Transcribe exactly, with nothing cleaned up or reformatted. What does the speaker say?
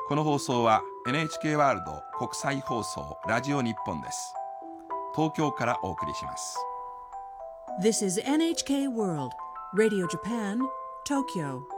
この放送は エヌエイチケー ワールド国際放送ラジオ日本です。東京からお送りします。 This is エヌエイチケー World Radio Japan, Tokyo.